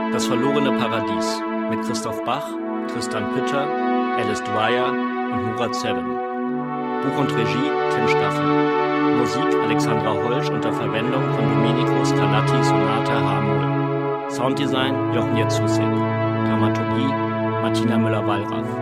Das verlorene Paradies mit Christoph Bach, Tristan Pitter, Alice Dwyer und Murat Seven. Buch und Regie Tim Staffel. Musik Alexandra Holsch unter Verwendung von Domenico Scarlatti Sonata H-Moll. Sounddesign Jochen Jetzusek. Dramaturgie Martina Müller-Wallraff.